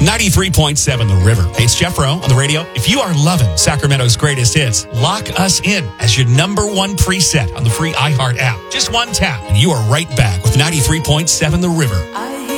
93.7 The River. Hey, it's Jeff Rowe on the radio. If you are loving Sacramento's greatest hits, lock us in as your number one preset on the free iHeart app. Just one tap, and you are right back with 93.7 The River.